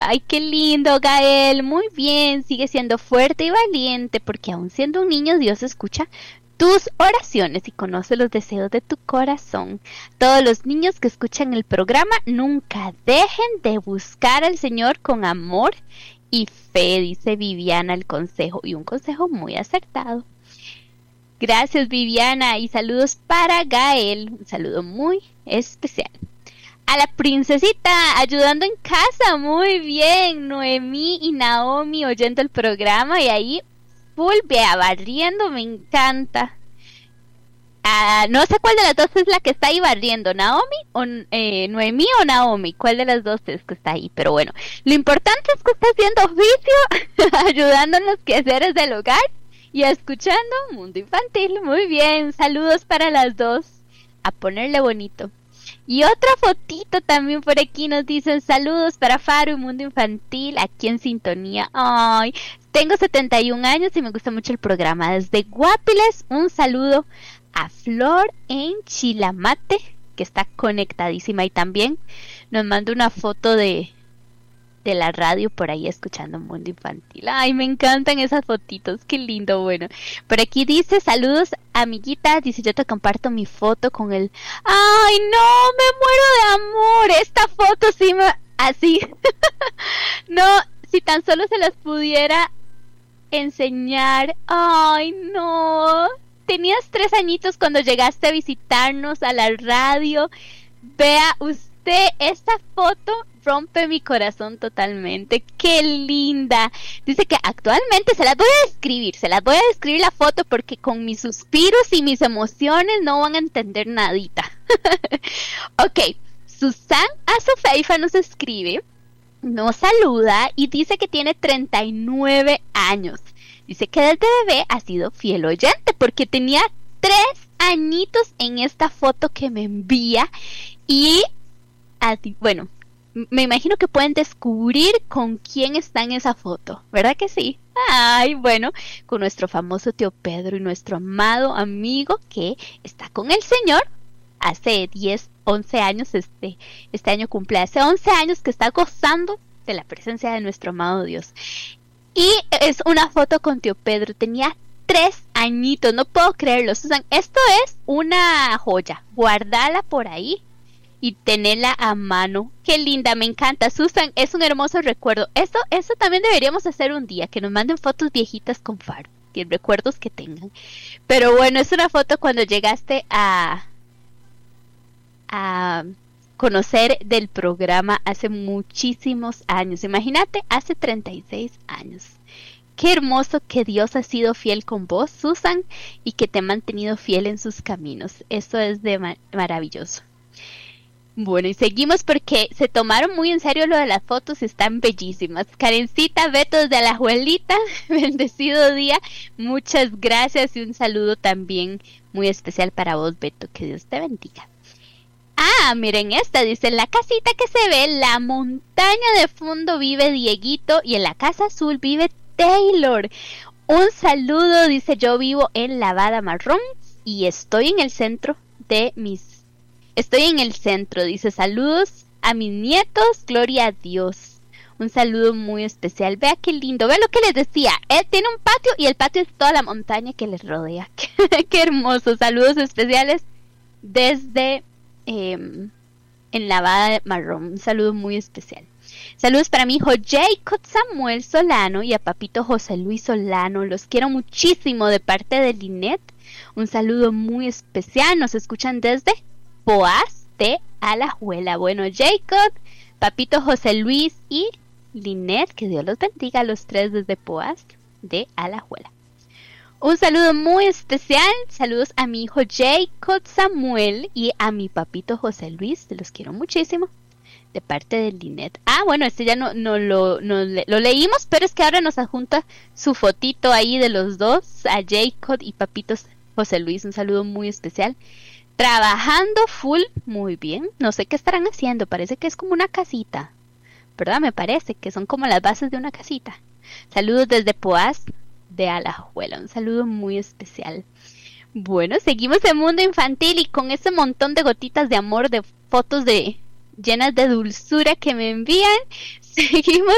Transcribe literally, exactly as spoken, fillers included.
Ay, qué lindo, Gael. Muy bien, sigue siendo fuerte y valiente, porque aún siendo un niño, Dios escucha tus oraciones y conoce los deseos de tu corazón. Todos los niños que escuchan el programa, nunca dejen de buscar al Señor con amor y fe, dice Viviana el consejo, y un consejo muy acertado. Gracias, Viviana, y saludos para Gael, un saludo muy especial. A la princesita, ayudando en casa, muy bien, Noemí y Naomi oyendo el programa, y ahí full, vea, barriendo, me encanta. Ah, no sé cuál de las dos es la que está ahí barriendo, Naomi o eh, Noemí o Naomi, cuál de las dos es que está ahí, pero bueno, lo importante es que está haciendo oficio, ayudando en los quehaceres del hogar y escuchando Mundo Infantil. Muy bien, saludos para las dos, a ponerle bonito. Y otra fotito también por aquí nos dicen saludos para Faro y Mundo Infantil, aquí en sintonía. Ay, tengo setenta y un años y me gusta mucho el programa. Desde Guapiles, un saludo a Flor en Chilamate, que está conectadísima, y también nos manda una foto de, de la radio por ahí escuchando Mundo Infantil. Ay, me encantan esas fotitos, qué lindo. Bueno, por aquí dice saludos amiguitas, dice yo te comparto mi foto con el... Ay, no, me muero de amor, esta foto sí me... así no, si tan solo se las pudiera enseñar. Ay, no, tenías tres añitos cuando llegaste a visitarnos a la radio. Vea usted, esta foto rompe mi corazón totalmente. ¡Qué linda! Dice que actualmente se las voy a describir, se las voy a describir la foto porque con mis suspiros y mis emociones no van a entender nadita. Ok, Susan Azofeifa nos escribe, nos saluda y dice que tiene treinta y nueve años. Dice que desde bebé ha sido fiel oyente porque tenía tres añitos en esta foto que me envía y, bueno, me imagino que pueden descubrir con quién está en esa foto, ¿verdad que sí? Ay, bueno, con nuestro famoso tío Pedro y nuestro amado amigo que está con el Señor hace diez, once años, este, este año cumple hace once años que está gozando de la presencia de nuestro amado Dios. Y es una foto con tío Pedro, tenía tres añitos, no puedo creerlo, Susan, esto es una joya, guardala por ahí y tenerla a mano. Qué linda, me encanta, Susan, es un hermoso recuerdo. Eso, eso también deberíamos hacer un día, que nos manden fotos viejitas con Faro, que recuerdos que tengan. Pero bueno, es una foto cuando llegaste a, a conocer del programa hace muchísimos años. Imagínate, hace treinta y seis años. Qué hermoso que Dios ha sido fiel con vos, Susan, y que te ha mantenido fiel en sus caminos. Eso es de mar- maravilloso. Bueno, y seguimos porque se tomaron muy en serio lo de las fotos y están bellísimas. Karencita, Beto desde Alajuelita, bendecido día, muchas gracias y un saludo también muy especial para vos, Beto, que Dios te bendiga. Ah, miren esta, dice, en la casita que se ve, la montaña de fondo vive Dieguito y en la casa azul vive Taylor. Un saludo, dice, yo vivo en Lavada Marrón y estoy en el centro de mis... Estoy en el centro, dice, saludos a mis nietos, gloria a Dios. Un saludo muy especial. Vea qué lindo, vea lo que les decía. Él tiene un patio y el patio es toda la montaña que les rodea. Qué hermoso, saludos especiales desde... Eh, en Lavada Marrón, un saludo muy especial. Saludos para mi hijo Jacob Samuel Solano y a papito José Luis Solano, los quiero muchísimo de parte de Linet. Un saludo muy especial, nos escuchan desde Poás de Alajuela. Bueno, Jacob, papito José Luis y Linet, que Dios los bendiga a los tres desde Poás de Alajuela. Un saludo muy especial, saludos a mi hijo Jacob Samuel y a mi papito José Luis, los quiero muchísimo, de parte de Linet. Ah, bueno, este ya no, no, lo, no lo leímos, pero es que ahora nos adjunta su fotito ahí de los dos, a Jacob y papito José Luis, un saludo muy especial. Trabajando full, muy bien, no sé qué estarán haciendo, parece que es como una casita, ¿verdad? Me parece que son como las bases de una casita. Saludos desde Poás de Alajuela, un saludo muy especial. Bueno, seguimos en Mundo Infantil y con ese montón de gotitas de amor, de fotos de llenas de dulzura que me envían, seguimos